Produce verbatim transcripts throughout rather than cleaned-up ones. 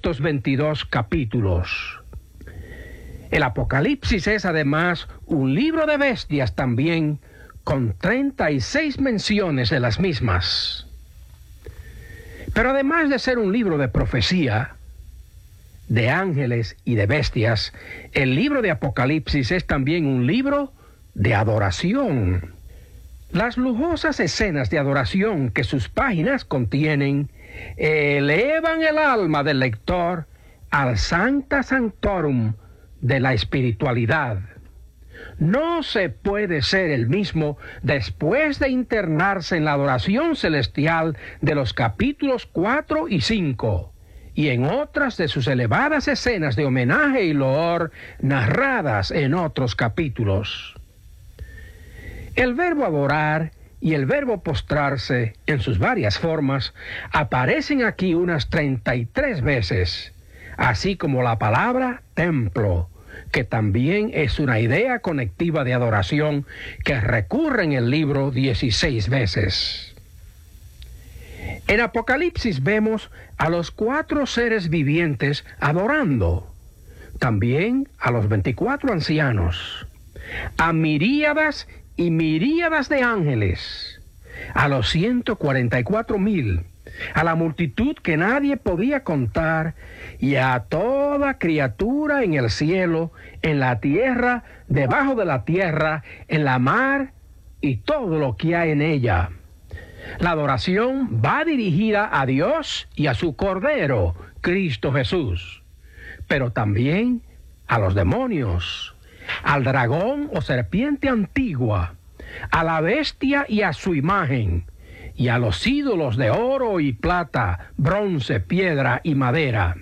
estos veintidós capítulos. El Apocalipsis es además un libro de bestias también, con treinta y seis menciones de las mismas. Pero además de ser un libro de profecía, de ángeles y de bestias, el libro de Apocalipsis es también un libro de adoración. Las lujosas escenas de adoración que sus páginas contienen elevan el alma del lector al Sancta Sanctorum de la espiritualidad. No se puede ser el mismo después de internarse en la adoración celestial de los capítulos cuatro y cinco, y en otras de sus elevadas escenas de homenaje y loor narradas en otros capítulos. El verbo adorar y el verbo postrarse, en sus varias formas, aparecen aquí unas treinta y tres veces, así como la palabra templo, que también es una idea conectiva de adoración que recurre en el libro dieciséis veces. En Apocalipsis vemos a los cuatro seres vivientes adorando, también a los veinticuatro ancianos, a miríadas y miríadas de ángeles, a los ciento cuarenta y cuatro mil, a la multitud que nadie podía contar, y a toda criatura en el cielo, en la tierra, debajo de la tierra, en la mar y todo lo que hay en ella. La adoración va dirigida a Dios y a su Cordero, Cristo Jesús, pero también a los demonios, al dragón o serpiente antigua, a la bestia y a su imagen, y a los ídolos de oro y plata, bronce, piedra y madera.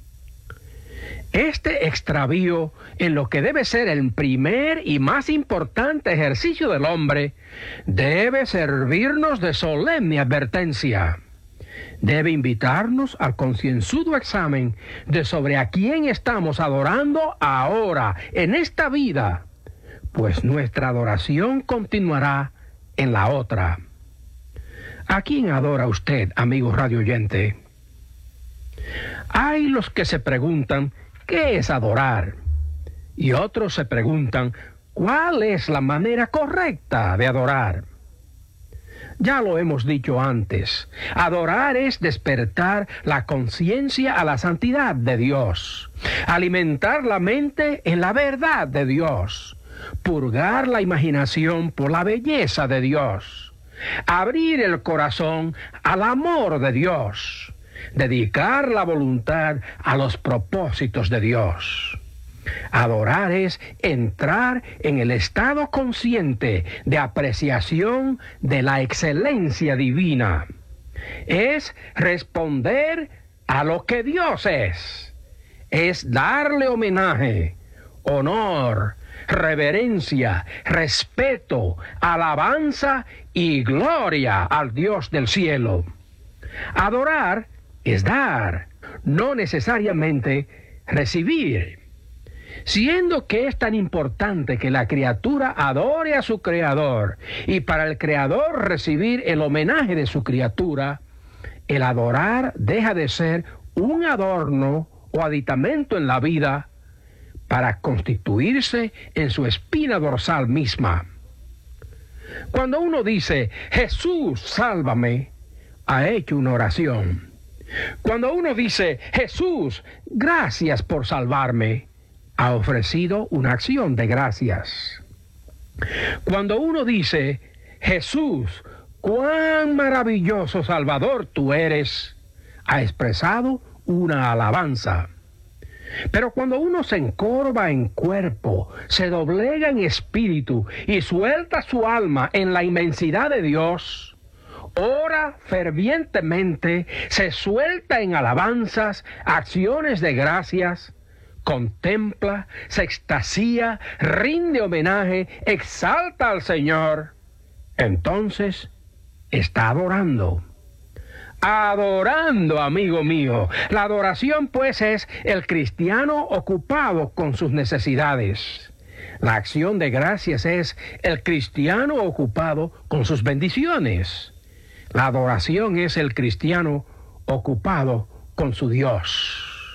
Este extravío en lo que debe ser el primer y más importante ejercicio del hombre debe servirnos de solemne advertencia. Debe invitarnos al concienzudo examen de sobre a quién estamos adorando ahora, en esta vida, pues nuestra adoración continuará en la otra. ¿A quién adora usted, amigo radio oyente? Hay los que se preguntan, ¿qué es adorar? Y otros se preguntan, ¿cuál es la manera correcta de adorar? Ya lo hemos dicho antes, adorar es despertar la conciencia a la santidad de Dios, alimentar la mente en la verdad de Dios, purgar la imaginación por la belleza de Dios, abrir el corazón al amor de Dios, dedicar la voluntad a los propósitos de Dios. Adorar es entrar en el estado consciente de apreciación de la excelencia divina. Es responder a lo que Dios es. Es darle homenaje, honor, reverencia, respeto, alabanza y gloria al Dios del cielo. Adorar es dar, no necesariamente recibir. Siendo que es tan importante que la criatura adore a su Creador y para el Creador recibir el homenaje de su criatura, el adorar deja de ser un adorno o aditamento en la vida para constituirse en su espina dorsal misma. Cuando uno dice, Jesús, sálvame, ha hecho una oración. Cuando uno dice, Jesús, gracias por salvarme, ha ofrecido una acción de gracias. Cuando uno dice, Jesús, cuán maravilloso Salvador tú eres, ha expresado una alabanza. Pero cuando uno se encorva en cuerpo, se doblega en espíritu y suelta su alma en la inmensidad de Dios, ora fervientemente, se suelta en alabanzas, acciones de gracias, contempla, se extasía, rinde homenaje, exalta al Señor, entonces está adorando. Adorando, amigo mío. La adoración, pues, es el cristiano ocupado con sus necesidades. La acción de gracias es el cristiano ocupado con sus bendiciones. La adoración es el cristiano ocupado con su Dios.